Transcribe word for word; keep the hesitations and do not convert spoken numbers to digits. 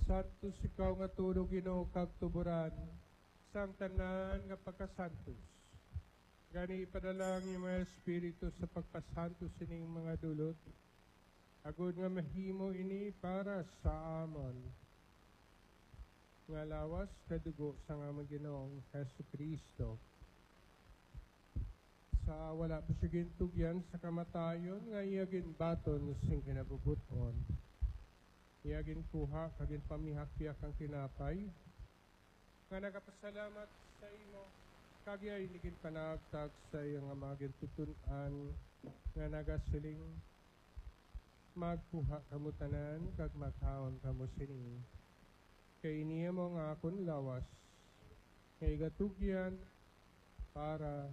Santos ikaw nga tulog Ginoo kag tuburan sang tanan nga pagkasantos. Gani ipadala ang mga espiritu sa pagpasantos sining mga dulot. Agud nga mahimo ini para sa amon. Nga lawas kadugo sa among Ginoong Hesukristo. Sa wala pa siya gintugyan sa kamatayon nga iyagin baton sing kinabubuton. Iyagin kuha kagin pamihakpiak ang tinapay. Nga nagapasalamat sa imo kagay ligin panagtag sa iyang mga gintutunan nga nagasiling magkuha kamutanan kag maghaon kamo sini. Kay niya mo nga akon lawas nga igatugyan para